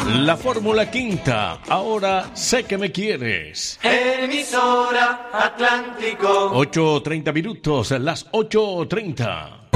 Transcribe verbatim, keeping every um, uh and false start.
La Fórmula Quinta, ahora sé que me quieres. Emisora Atlántico. ocho treinta minutos, las ocho treinta.